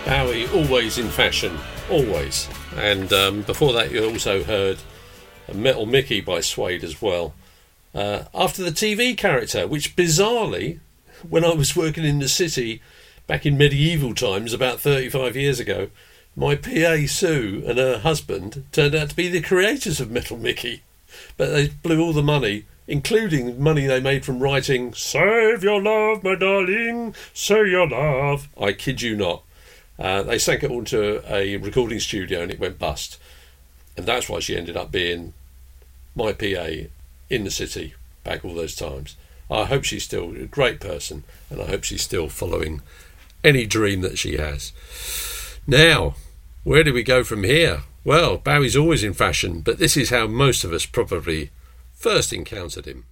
Bowie, always in fashion, always. And before that you also heard Metal Mickey by Suede as well. After the TV character, which bizarrely, when I was working in the city back in medieval times about 35 years ago, my PA Sue and her husband turned out to be the creators of Metal Mickey. But they blew all the money, including money they made from writing "Save your love, my darling, say your love." I kid you not. They sank it all into a recording studio and it went bust. And that's why she ended up being my PA in the city back all those times. I hope she's still a great person, and I hope she's still following any dream that she has. Now, where do we go from here? Well, Bowie's always in fashion, but this is how most of us probably first encountered him.